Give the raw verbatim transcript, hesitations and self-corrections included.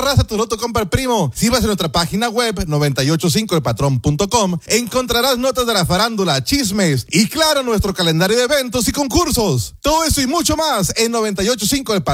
raza, tu loto compra el primo. Si vas a nuestra página web noventa y ocho cinco el patrón punto com, encontrarás notas de la farándula, chismes y claro, nuestro calendario de eventos y concursos. Todo eso y mucho más en noventa y ocho cinco el patrón.